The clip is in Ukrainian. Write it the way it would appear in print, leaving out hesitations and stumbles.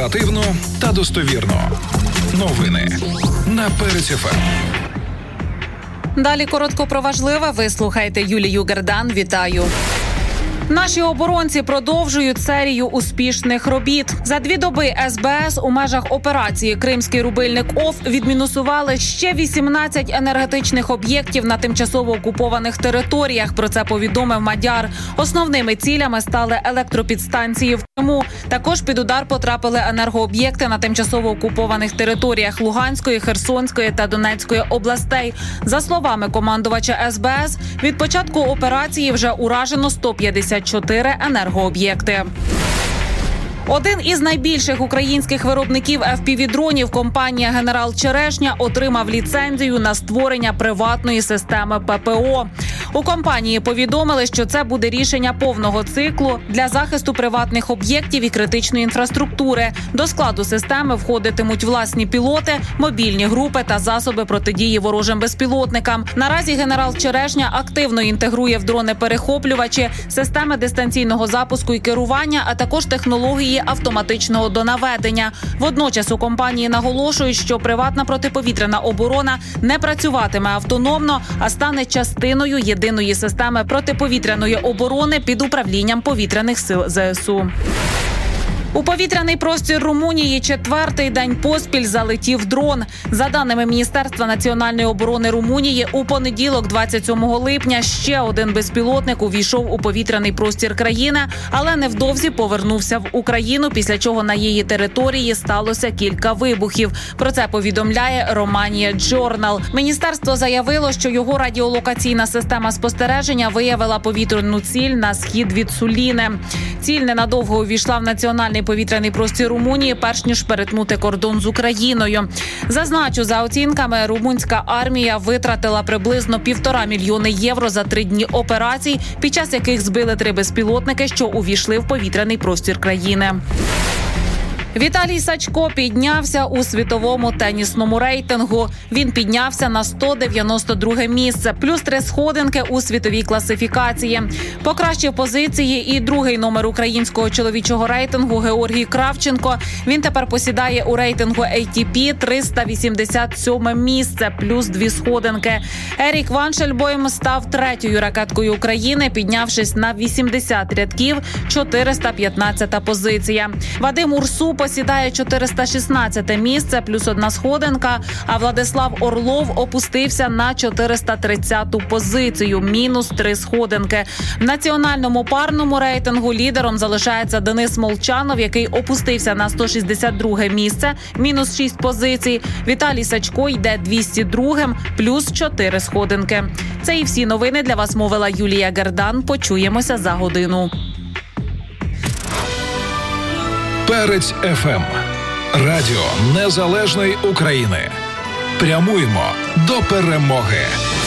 Оперативно та достовірно. Новини на Перець ФМ. Далі коротко про важливе. Ви слухаєте Юлію Гердан. Вітаю. Наші оборонці продовжують серію успішних робіт. За 2 доби СБС у межах операції «Кримський рубильник ОФ» відмінусували ще 18 енергетичних об'єктів на тимчасово окупованих територіях. Про це повідомив Мадяр. Основними цілями стали електропідстанції в Криму. Також під удар потрапили енергооб'єкти на тимчасово окупованих територіях Луганської, Херсонської та Донецької областей. За словами командувача СБС, від початку операції вже уражено 154 енергооб'єкти. Один із найбільших українських виробників FPV-дронів, компанія «Генерал Черешня», отримав ліцензію на створення приватної системи ППО. У компанії повідомили, що це буде рішення повного циклу для захисту приватних об'єктів і критичної інфраструктури. До складу системи входитимуть власні пілоти, мобільні групи та засоби протидії ворожим безпілотникам. Наразі «Генерал Черешня» активно інтегрує в дрони-перехоплювачі, системи дистанційного запуску і керування, а також технології автоматичного донаведення. Водночас у компанії наголошують, що приватна протиповітряна оборона не працюватиме автономно, а стане частиною єдиної системи протиповітряної оборони під управлінням повітряних сил ЗСУ. У повітряний простір Румунії 4-й день поспіль залетів дрон. За даними Міністерства національної оборони Румунії, у понеділок, 27 липня, ще один безпілотник увійшов у повітряний простір країни, але невдовзі повернувся в Україну, після чого на її території сталося кілька вибухів. Про це повідомляє Romania Journal. Міністерство заявило, що його радіолокаційна система спостереження виявила повітряну ціль на схід від Суліни. Ціль ненадовго увійшла в національний повітряний простір Румунії, перш ніж перетнути кордон з Україною. Зазначу, за оцінками, румунська армія витратила приблизно 1,5 мільйони євро за 3 дні операцій, під час яких збили 3 безпілотники, що увійшли в повітряний простір країни. Віталій Сачко піднявся у світовому тенісному рейтингу. Він піднявся на 192-ге місце, плюс 3 сходинки у світовій класифікації. Покращив позиції і другий номер українського чоловічого рейтингу Георгій Кравченко. Він тепер посідає у рейтингу ATP 387-ме місце, плюс 2 сходинки. Ерік Ваншельбойм став 3-ю ракеткою України, піднявшись на 80 рядків, 415-та позиція. Вадим Урсу посідає 416-те місце, плюс 1 сходинка, а Владислав Орлов опустився на 430-ту позицію, мінус 3 сходинки. В національному парному рейтингу лідером залишається Денис Молчанов, який опустився на 162-ге місце, мінус 6 позицій. Віталій Сачко йде 202-м, плюс 4 сходинки. Це і всі новини для вас мовила Юлія Гердан. Почуємося за годину. Перець ФМ. Радіо Незалежної України. Прямуємо до перемоги.